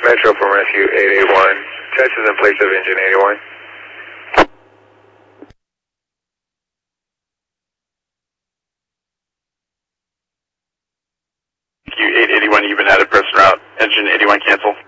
Metro from Rescue 881. Test is in place of engine 81. Rescue 881, you've been added person route. Engine 81 cancel.